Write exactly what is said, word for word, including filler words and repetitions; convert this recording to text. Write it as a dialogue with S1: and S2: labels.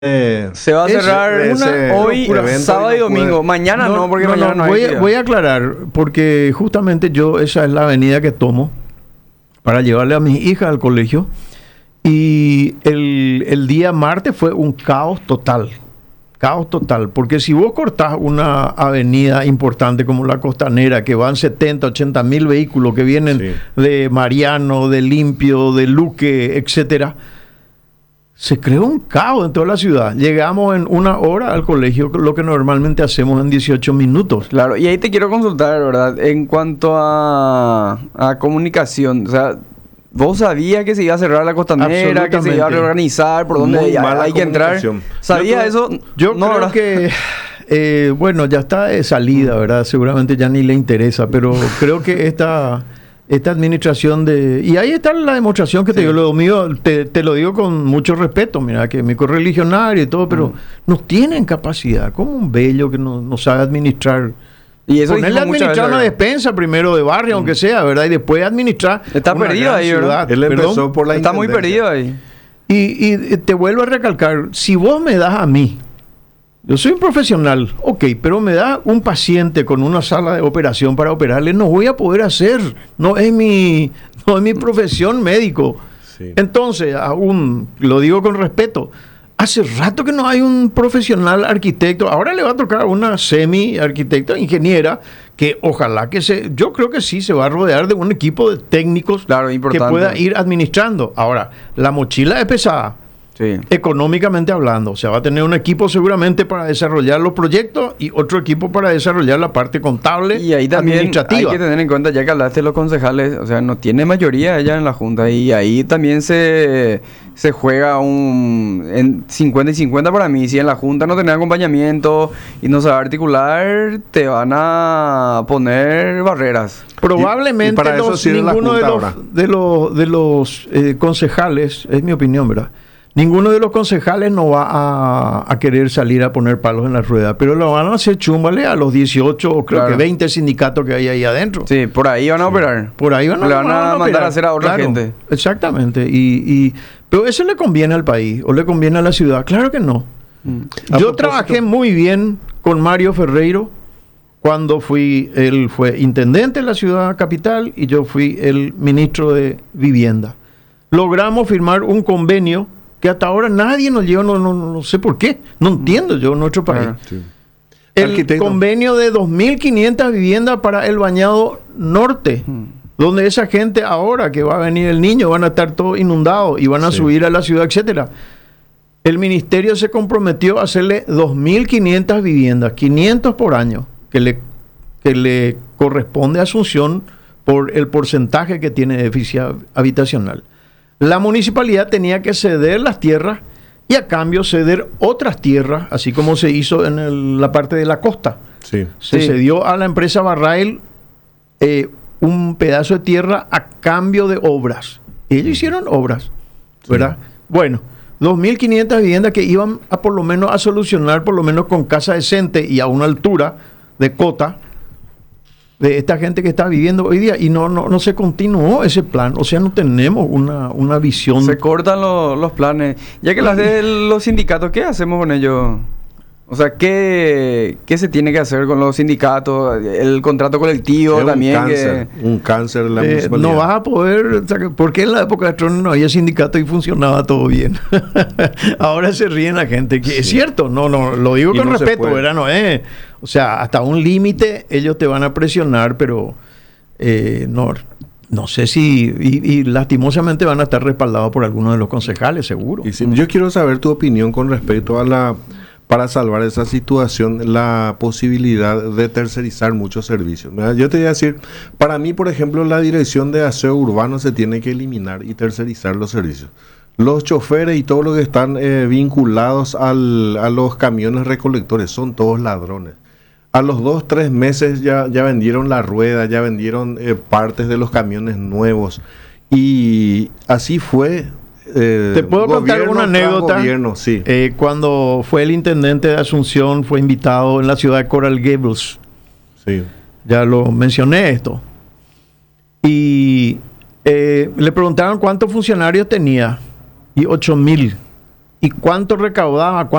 S1: Eh,
S2: Se va a
S1: ese-
S2: cerrar
S1: ese
S2: una, hoy,
S1: evento
S2: sábado y
S1: no puede-
S2: domingo. Mañana no, porque
S3: no,
S2: mañana no,
S3: no,
S2: hay
S3: voy, a,
S2: actividad.
S3: voy a aclarar, porque justamente yo, esa es la avenida que tomo para llevarle a mis hijas al colegio. Y el, el día martes fue un caos total. Caos total. Porque si vos cortás una avenida importante como la Costanera, que van setenta, ochenta mil vehículos que vienen
S1: Sí.
S3: de Mariano, de Limpio, de Luque, etcétera, se creó un caos en toda la ciudad. Llegamos en una hora al colegio, lo que normalmente hacemos en dieciocho minutos.
S2: Claro, y ahí te quiero consultar, ¿verdad? En cuanto a, a comunicación, o sea, ¿vos sabías que se iba a cerrar la costanera, que se iba a
S3: Absolutamente.
S2: reorganizar, por dónde
S1: Muy
S2: hay,
S1: mala
S2: hay que entrar?
S1: comunicación.
S2: ¿Sabías
S3: Yo
S2: eso?
S3: creo- Yo
S2: No,
S3: creo
S2: ¿verdad?
S3: que, eh, bueno, ya está de salida, ¿verdad? Seguramente ya ni le interesa, pero creo que esta, esta administración de... Y ahí está la demostración que te digo, lo mío, te, te lo digo con mucho respeto, mira, que mi correligionario y todo, pero no tienen capacidad, como un bello que no, no sabe administrar.
S2: Y eso
S3: Ponerle a
S2: dijimos muchas
S3: administrar
S2: veces,
S3: una
S2: ¿verdad?
S3: despensa primero de barrio, aunque sea, ¿verdad? Y después administrar.
S2: Está
S3: una
S2: perdido
S3: gran
S2: ahí, ¿verdad?
S1: Él
S3: Perdón.
S1: empezó por la
S2: Está muy
S1: intendencia.
S2: perdido ahí.
S3: Y, y te vuelvo a recalcar, si vos me das a mí, yo soy un profesional, ok, pero me da un paciente con una sala de operación para operarle, no voy a poder hacer, no es mi, no es mi profesión médico.
S1: Sí.
S3: Entonces, aún lo digo con respeto, hace rato que no hay un profesional arquitecto, ahora le va a tocar una semi arquitecta, ingeniera, que ojalá que se, yo creo que sí se va a rodear de un equipo de técnicos
S2: Claro,
S3: que
S2: importante.
S3: pueda ir administrando. Ahora, la mochila es pesada,
S2: Sí.
S3: económicamente hablando. O sea, va a tener un equipo seguramente para desarrollar los proyectos y otro equipo para desarrollar la parte contable
S2: Y ahí también hay
S3: administrativa.
S2: que tener en cuenta, ya que hablaste de los concejales, o sea, no tiene mayoría ella en la Junta, y ahí también se, se juega un en cincuenta y cincuenta para mí. Si en la Junta no tenés acompañamiento y no sabes articular, te van a poner barreras.
S3: Probablemente
S1: Y- y para eso
S3: los-
S1: sirve la
S3: ninguno de
S1: Junta
S3: los,
S1: ahora.
S3: de los, de los eh, concejales, es mi opinión, ¿verdad? Ninguno de los concejales no va a, a querer salir a poner palos en la rueda, pero lo van a hacer chúmbale a los dieciocho o creo
S2: Claro.
S3: que veinte sindicatos que hay ahí adentro.
S2: Sí, por ahí van a operar.
S3: Por ahí van a,
S2: Le van a mandar
S3: operar.
S2: a hacer a otra
S3: Claro,
S2: gente.
S3: Exactamente. Y, y, pero eso le conviene al país o le conviene a la ciudad. Claro que no.
S2: Mm.
S1: A
S3: Yo
S1: propósito-
S3: trabajé muy bien con Mario Ferreiro cuando fui, él fue intendente de la ciudad capital y yo fui el ministro de Vivienda. Logramos firmar un convenio que hasta ahora nadie nos lleva, no, no, no sé por qué, no entiendo yo en nuestro país.
S2: Claro.
S1: Sí.
S3: El
S1: Arquitecto.
S3: convenio de dos mil quinientas viviendas para el Bañado Norte,
S2: Mm.
S3: donde esa gente ahora que va a venir el niño van a estar todos inundados y van a
S1: Sí.
S3: subir a la ciudad, etcétera. El ministerio se comprometió a hacerle dos mil quinientas viviendas, quinientos por año, que le, que le corresponde a Asunción por el porcentaje que tiene de déficit habitacional. La municipalidad tenía que ceder las tierras y a cambio ceder otras tierras, así como se hizo en el- la parte de la costa.
S1: Sí.
S3: Se
S2: Sí.
S3: cedió a la empresa Barrail eh, un pedazo de tierra a cambio de obras. Ellos hicieron obras, ¿verdad? Bueno, dos mil quinientas viviendas que iban a por lo menos a solucionar, por lo menos con casa decente y a una altura de cota de esta gente que está viviendo hoy día. Y no, no, no se continuó ese plan. O sea, no tenemos una, una visión.
S2: Se cortan lo- los planes. Ya que las de los sindicatos, ¿qué hacemos con ellos? O sea, ¿qué, qué se tiene que hacer con los sindicatos? El contrato colectivo
S1: Es
S2: también.
S1: un cáncer,
S2: que...
S1: un cáncer de la
S3: Eh,
S1: municipalidad.
S3: no vas a poder, o sea, que- porque en la época de Trump no había sindicato y funcionaba todo bien. Ahora se ríen la gente, que es cierto, no, no, lo digo
S1: Y
S3: con
S1: no se
S3: respeto,
S1: puede.
S3: ¿verdad? No es, o sea, hasta un límite ellos te van a presionar, pero eh, no, no sé si, y, y lastimosamente van a estar respaldados por algunos de los concejales, seguro.
S1: Y si- yo quiero saber tu opinión con respecto a la, para salvar esa situación, la posibilidad de tercerizar muchos servicios. Mira, yo te voy a decir, para mí, por ejemplo, la dirección de aseo urbano se tiene que eliminar y tercerizar los servicios. Los choferes y todos los que están eh, vinculados al, a los camiones recolectores son todos ladrones. A los dos, tres meses ya, ya vendieron la rueda, ya vendieron eh, partes de los camiones nuevos. Y así fue. eh,
S3: Te puedo contar
S1: gobierno
S3: una
S1: tras
S3: anécdota.
S1: gobierno, sí.
S3: Eh, cuando fue el intendente de Asunción, fue invitado en la ciudad de Coral Gables.
S1: sí.
S3: Ya lo mencioné esto. Y eh, le preguntaron cuántos funcionarios tenía. Y ocho mil. ¿Y cuánto recaudaba?